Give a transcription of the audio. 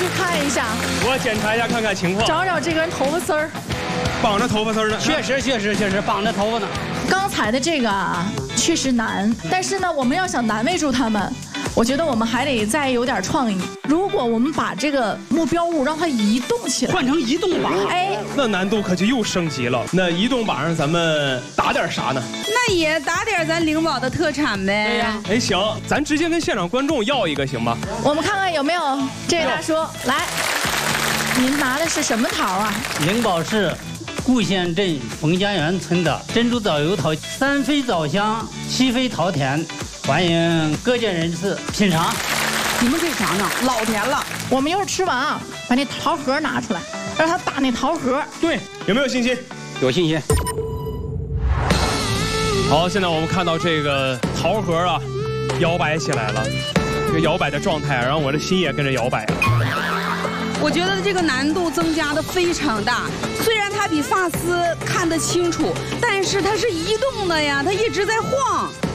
去看一下， 我检查一下看看情况。 找找这个人头发丝儿， 绑着头发丝儿呢。 确实绑着头发呢。 刚才的这个啊，确实难，但是呢，我们要想难为住他们，我觉得我们还得再有点创意。如果我们把这个目标物让它移动起来， 换成移动靶， 哎， 那难度可就又升级了。那移动靶上咱们打点啥呢？ 那也打点咱灵宝的特产呗。 对呀。 哎，行，咱直接跟现场观众要一个行吗？ 我们看看有没有这位大叔来，您拿的是什么桃啊？ 灵宝是固县镇冯家园村的珍珠枣油桃，3飞枣香，7飞桃甜，欢迎各界人士品尝。 你们可以尝尝，老甜了。 我们一会儿吃完啊，把那桃核拿出来，让他打那桃核。 对，有没有信心？ 有信心。 好，现在我们看到这个桃核啊，摇摆起来了，这个摇摆的状态啊，让我的心也跟着摇摆了。 我觉得这个难度增加的非常大，虽然它比发丝看得清楚，但是它是移动的呀，它一直在晃。